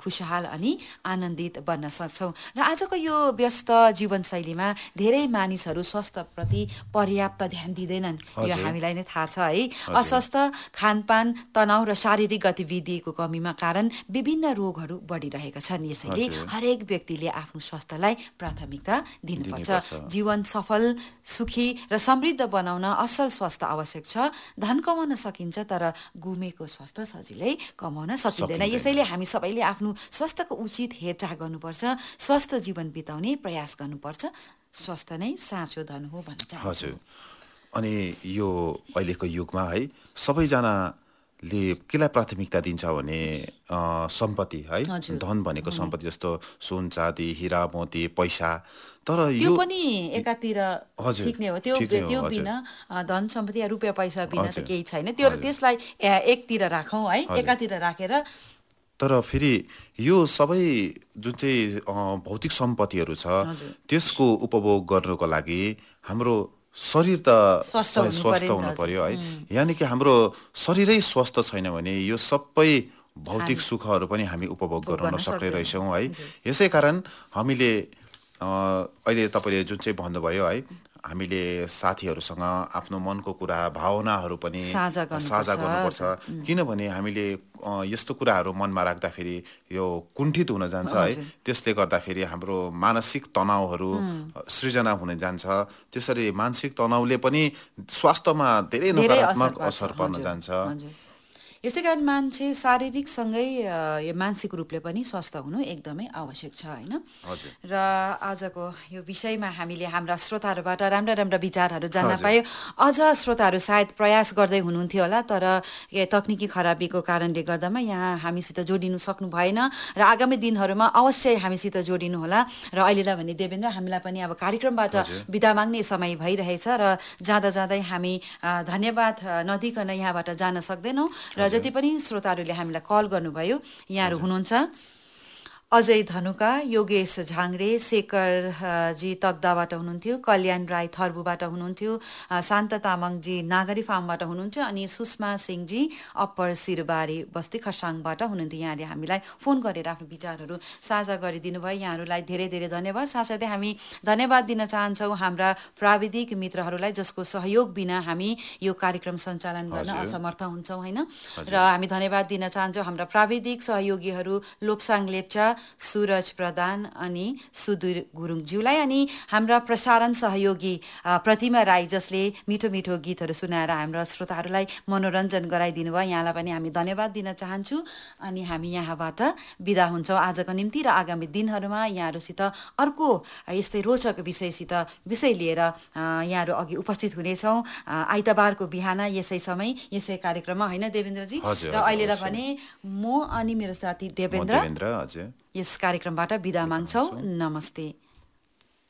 खुशहाल अनि आनन्दित बन्न सक्छौँ। र आजको यो व्यस्त जीवनशैलीमा धेरै मानिसहरू स्वास्थ्यप्रति पर्याप्त ध्यान दिँदैनन्। यो हामीलाई नै थाहा छ है। अस्वस्थ खानपान, तनाव र शारीरिक गतिविधिको कमीमा कारण विभिन्न रोगहरू बढिरहेका छन्। यसैले हरेक व्यक्तिले आफ्नो स्वास्थ्यलाई प्राथमिकता दिनुपर्छ। जीवन सफल, सुखी र समृद्ध बनाउन असल स्वास्थ्य आवश्यक छ। धन कमाउन सकिन्छ, तर गुमेको स्वास्थ्य सजिलै कमाउन सकिँदैन। यसैले हामी सबैले आफ्नो स्वास्थ्यको उचित हेरचाह गर्नुपर्छ। स्वस्थ जीवन बिताउने प्रयास गर्नुपर्छ। स्वास्थ्य नै साँचो धन हो भन्न चाहन्छु। हजुर। अनि यो अहिलेको युगमा है सबैजनाले केलाई प्राथमिकता दिन्छ भने सम्पत्ति है, धन भनेको सम्पत्ति जस्तो सुन चाँदी हिरा मोती पैसा, तर यो पनि एकातिर ठिक नै हो। त्यो बिना धन सम्पत्ति या रुपियाँ पैसा बिना त केही छैन। त्यसलाई एकतिर राखौँ है, एकातिर राखेर। तर फेरि यो सबै जुन चाहिँ भौतिक सम्पत्तिहरू छ त्यसको उपभोग गर्नको लागि हाम्रो शरीर त स्वस्थ हुनु पर्यो है। यानि कि हाम्रो शरीरै स्वस्थ छैन भने यो सबै भौतिक सुखहरू पनि हामी उपभोग गर्न सक्ने रहेछौँ है। यसै कारण हामीले अहिले तपाईँले जुन चाहिँ भन्नुभयो है, हामीले साथीहरूसँग आफ्नो मनको कुरा भावनाहरू पनि साझा गर्नुपर्छ। किनभने हामीले यस्तो कुराहरू मनमा राख्दाखेरि यो कुण्ठित हुन जान्छ है। त्यसले गर्दाखेरि हाम्रो मानसिक तनावहरू सृजना हुन जान्छ। त्यसरी मानसिक तनावले पनि स्वास्थ्यमा धेरै नकारात्मक असर पर्न जान्छ। यसै कारण मान्छे शारीरिकसँगै यो मानसिक रूपले पनि स्वस्थ हुनु एकदमै आवश्यक छ होइन। र आजको यो विषयमा हामीले हाम्रा श्रोताहरूबाट राम्रा राम्रा विचारहरू जान्न पायौँ। अझ श्रोताहरू सायद प्रयास गर्दै हुनुहुन्थ्यो होला, तर तकनिकी खराबीको कारणले गर्दामा यहाँ हामीसित जोडिनु सक्नु भएन। र आगामी दिनहरूमा अवश्य हामीसित जोडिनु होला। र अहिलेलाई भने देवेन्द्र, हामीलाई पनि अब कार्यक्रमबाट बिदा माग्ने समय भइरहेछ र जाँदा जाँदै हामी धन्यवाद नदिकन यहाँबाट जान सक्दैनौँ। र जति पनि श्रोताहरूले हामीलाई कल गर्नुभयो, यहाँहरू हुनुहुन्छ अजय धनुका, योगेश झाङ्ग्रे, शेखर जी तगदाबाट हुनुहुन्थ्यो, कल्याण राई थर्बुबाट हुनुहुन्थ्यो, शान्त तामाङजी नागरी फार्मबाट हुनुहुन्थ्यो, अनि सुषमा सिंहजी अप्पर सिरबारी बस्ती खरसाङबाट हुनुहुन्थ्यो। यहाँले हामीलाई फोन गरेर आफ्नो विचारहरू साझा गरिदिनु भयो। यहाँहरूलाई धेरै धेरै धन्यवाद। साथसाथै हामी धन्यवाद दिन चाहन्छौँ हाम्रा प्राविधिक मित्रहरूलाई, जसको सहयोग बिना हामी यो कार्यक्रम सञ्चालन गर्न असमर्थ हुन्छौँ होइन। र हामी धन्यवाद दिन चाहन्छौँ हाम्रा प्राविधिक सहयोगीहरू लोप्साङ लेप्चा, सुरज प्रधान अनि सुधीर गुरुङज्यूलाई, अनि हाम्रा प्रसारण सहयोगी प्रतिमा राई, जसले मिठो मिठो गीतहरू सुनाएर हाम्रा श्रोताहरूलाई मनोरञ्जन गराइदिनु भयो। यहाँलाई पनि हामी धन्यवाद दिन चाहन्छु। अनि हामी यहाँबाट बिदा हुन्छौँ आजको निम्ति। र आगामी दिनहरूमा यहाँहरूसित अर्को यस्तै रोचक विषय लिएर यहाँहरू अघि उपस्थित हुनेछौँ आइतबारको बिहान यसै समय यसै कार्यक्रममा होइन देवेन्द्रजी। र अहिलेलाई भने म अनि मेरो साथी देवेन्द्र यस कार्यक्रमबाट बिदा माग्छौँ। नमस्ते।